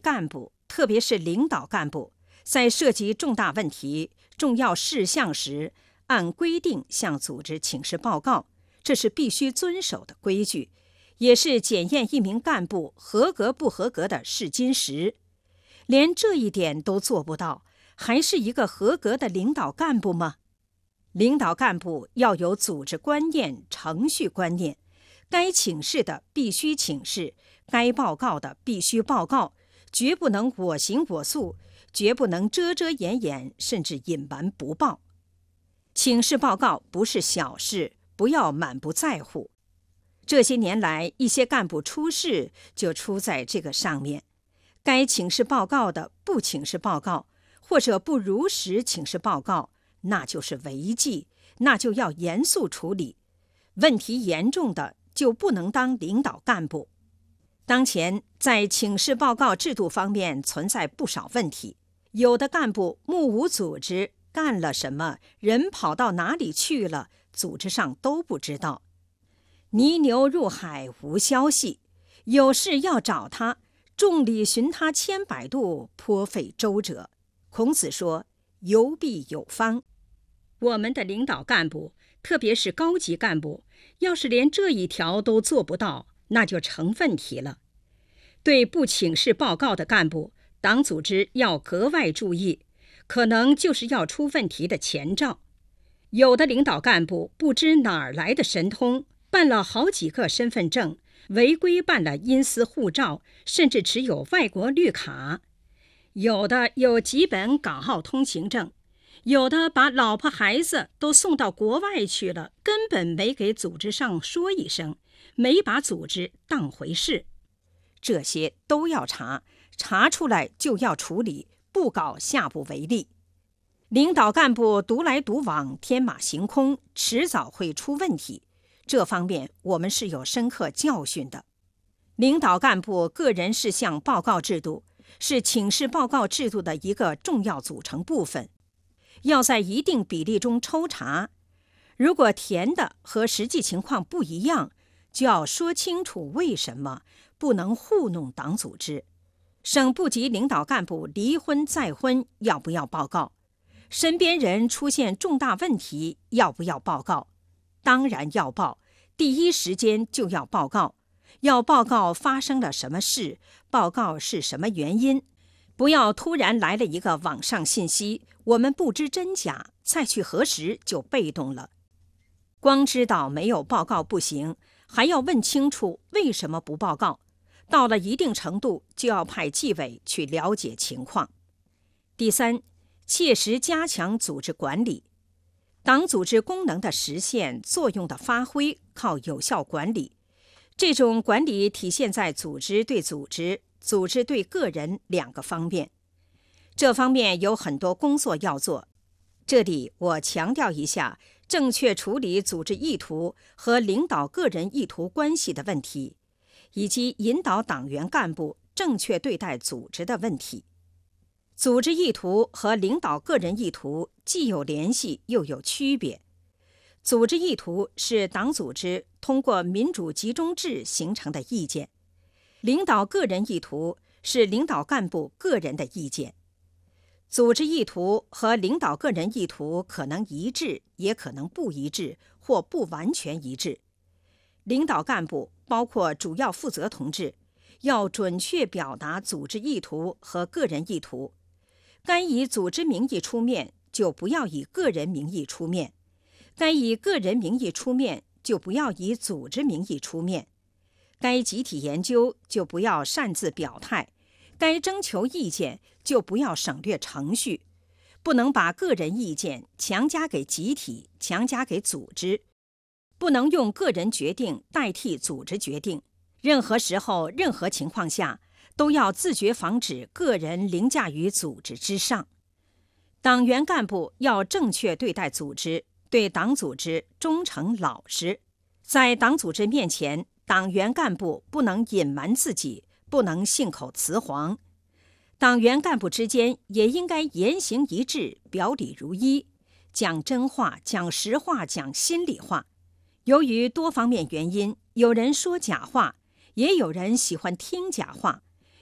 干部，特别是领导干部，在涉及重大问题、重要事项时，按规定向组织请示报告，这是必须遵守的规矩，也是检验一名干部合格不合格的试金石。连这一点都做不到，还是一个合格的领导干部吗？领导干部要有组织观念、程序观念，该请示的必须请示，该报告的必须报告，绝不能我行我素，绝不能遮遮掩掩，甚至隐瞒不报。请示报告不是小事，不要满不在乎。这些年来，一些干部出事就出在这个上面。该请示报告的不请示报告，或者不如实请示报告，那就是违纪，那就要严肃处理。问题严重的就不能当领导干部。当前在请示报告制度方面存在不少问题，有的干部目无组织，干了什么，人跑到哪里去了，组织上都不知道。泥牛入海无消息，有事要找他，众里寻他千百度，颇费周折。孔子说，游必有方。我们的领导干部，特别是高级干部，要是连这一条都做不到，那就成问题了。对不请示报告的干部，党组织要格外注意，可能就是要出问题的前兆。有的领导干部不知哪儿来的神通，办了好几个身份证，违规办了阴私护照，甚至持有外国绿卡。有的有几本港澳通行证，有的把老婆孩子都送到国外去了，根本没给组织上说一声，没把组织当回事。这些都要查，查出来就要处理，不搞下不为例。领导干部独来独往，天马行空，迟早会出问题。这方面我们是有深刻教训的。领导干部个人事项报告制度是请示报告制度的一个重要组成部分，要在一定比例中抽查。如果填的和实际情况不一样，就要说清楚为什么，不能糊弄党组织。省部级领导干部离婚再婚要不要报告？身边人出现重大问题要不要报告？当然要报，第一时间就要报告。要报告发生了什么事，报告是什么原因，不要突然来了一个网上信息，我们不知真假，再去核实就被动了。光知道没有报告不行，还要问清楚为什么不报告。到了一定程度，就要派纪委去了解情况。第三，切实加强组织管理。党组织功能的实现、作用的发挥，靠有效管理。这种管理体现在组织对组织、组织对个人两个方面。这方面有很多工作要做。这里我强调一下，正确处理组织意图和领导个人意图关系的问题，以及引导党员干部正确对待组织的问题。组织意图和领导个人意图既有联系又有区别。组织意图是党组织通过民主集中制形成的意见，领导个人意图是领导干部个人的意见。组织意图和领导个人意图可能一致，也可能不一致，或不完全一致。领导干部，包括主要负责同志，要准确表达组织意图和个人意图。该以组织名义出面，就不要以个人名义出面；该以个人名义出面，就不要以组织名义出面；该集体研究，就不要擅自表态；该征求意见，就不要省略程序。不能把个人意见强加给集体，强加给组织。不能用个人决定代替组织决定。任何时候、任何情况下，都要自觉防止个人凌驾于组织之上。党员干部要正确对待组织，对党组织忠诚老实。在党组织面前，党员干部不能隐瞒自己，不能信口雌黄。党员干部之间也应该言行一致，表里如一，讲真话，讲实话，讲心里话。由于多方面原因，有人说假话，也有人喜欢听假话，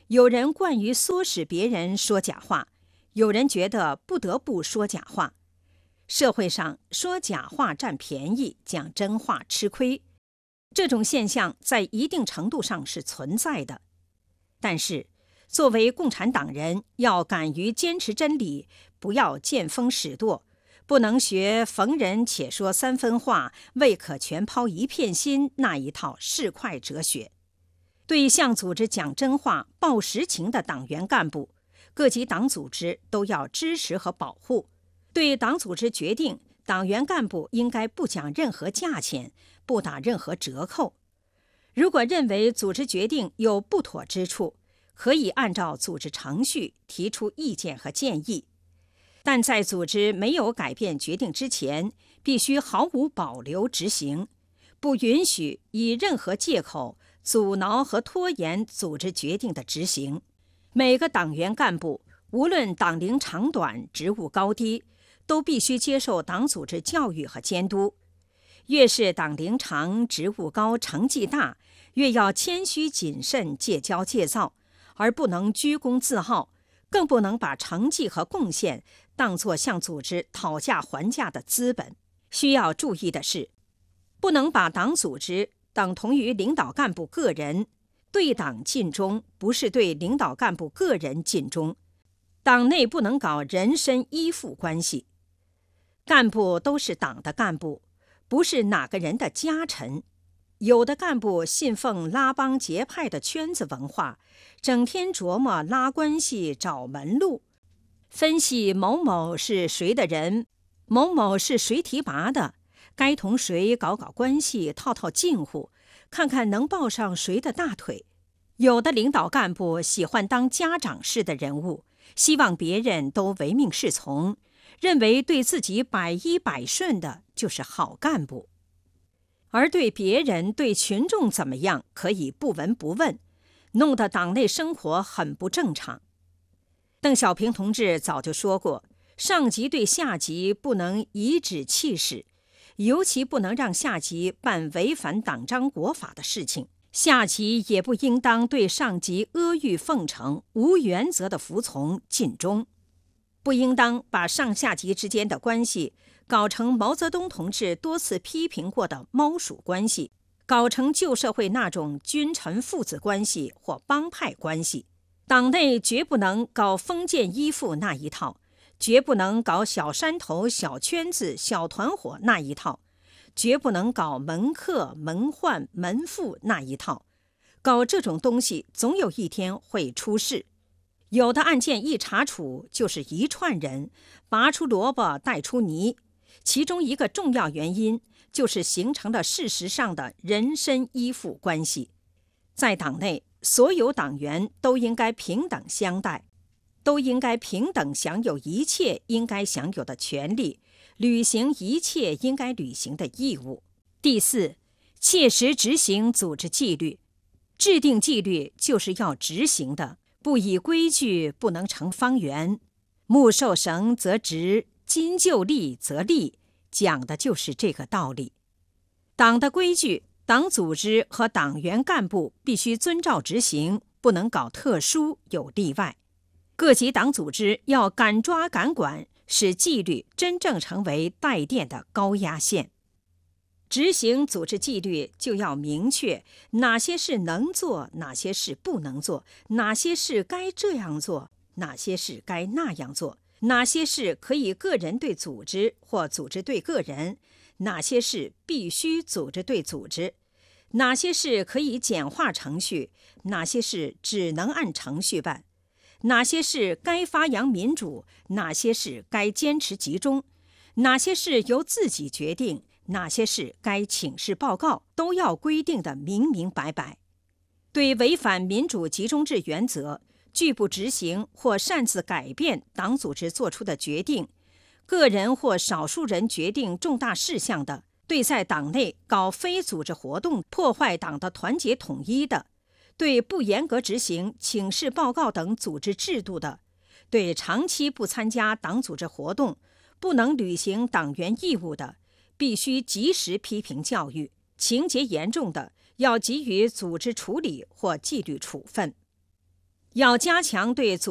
有人惯于唆使别人说假话，有人觉得不得不说假话。社会上说假话占便宜，讲真话吃亏，这种现象在一定程度上是存在的。但是，作为共产党人，要敢于坚持真理，不要见风使舵，不能学逢人且说三分话，未可全抛一片心那一套市侩哲学。对向组织讲真话、报实情的党员干部，各级党组织都要支持和保护。对党组织决定，党员干部应该不讲任何价钱，不打任何折扣。如果认为组织决定有不妥之处，可以按照组织程序提出意见和建议，但在组织没有改变决定之前，必须毫无保留执行，不允许以任何借口阻挠和拖延组织决定的执行。每个党员干部，无论党龄长短、职务高低，都必须接受党组织教育和监督。越是党龄长、职务高、成绩大，越要谦虚谨慎、戒骄戒躁，而不能居功自傲，更不能把成绩和贡献当作向组织讨价还价的资本。需要注意的是，不能把党组织等同于领导干部个人。对党尽忠，不是对领导干部个人尽忠。党内不能搞人身依附关系。干部都是党的干部，不是哪个人的家臣。有的干部信奉拉帮结派的圈子文化，整天琢磨拉关系、找门路，分析某某是谁的人，某某是谁提拔的，该同谁搞关系、套近乎，看看能抱上谁的大腿。有的领导干部喜欢当家长式的人物，希望别人都唯命是从，认为对自己百依百顺的就是好干部，而对别人、对群众怎么样可以不闻不问，弄得党内生活很不正常。邓小平同志早就说过，上级对下级不能颐指气使，尤其不能让下级办违反党章国法的事情。下级也不应当对上级阿谀奉承、无原则的服从尽忠，不应当把上下级之间的关系搞成毛泽东同志多次批评过的猫鼠关系，搞成旧社会那种君臣父子关系或帮派关系。党内绝不能搞封建依附那一套，绝不能搞小山头、小圈子、小团伙那一套，绝不能搞门客、门宦、门户那一套。搞这种东西，总有一天会出事。有的案件一查处，就是一串人，拔出萝卜带出泥。其中一个重要原因，就是形成了事实上的人身依附关系。在党内，所有党员都应该平等相待，都应该平等享有一切应该享有的权利，履行一切应该履行的义务。第四，切实执行组织纪律。制定纪律就是要执行的，不以规矩不能成方圆。木受绳则直，金就立则立，讲的就是这个道理。党的规矩，党组织和党员干部必须遵照执行，不能搞特殊有例外。各级党组织要敢抓敢管，使纪律真正成为带电的高压线。执行组织纪律就要明确哪些事能做，哪些事不能做，哪些事该这样做，哪些事该那样做，哪些事可以个人对组织或组织对个人，哪些事必须组织对组织，哪些事可以简化程序，哪些事只能按程序办，哪些事该发扬民主，哪些事该坚持集中，哪些事由自己决定，哪些事该请示报告，都要规定得明明白白。对违反民主集中制原则、拒不执行或擅自改变党组织作出的决定，个人或少数人决定重大事项的，对在党内搞非组织活动、破坏党的团结统一的，对不严格执行请示报告等组织制度的，对长期不参加党组织活动、不能履行党员义务的，必须及时批评教育，情节严重的要给予组织处理或纪律处分。 要加强对组